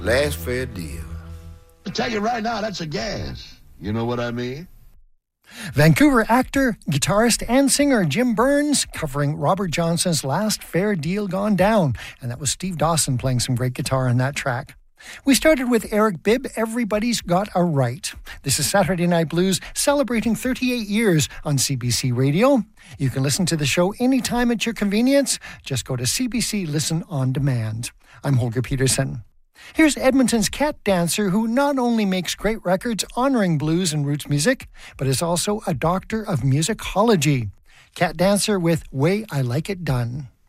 Last fair deal. I tell you right now, that's a gas. You know what I mean? Vancouver actor, guitarist, and singer Jim Burns covering Robert Johnson's Last Fair Deal Gone Down. And that was Steve Dawson playing some great guitar on that track. We started with Eric Bibb, Everybody's Got a Right. This is Saturday Night Blues, celebrating 38 years on CBC Radio. You can listen to the show anytime at your convenience. Just go to CBC Listen on Demand. I'm Holger Peterson. Here's Edmonton's Cat Dancer, who not only makes great records honoring blues and roots music, but is also a doctor of musicology. Cat Dancer with Way I Like It Done.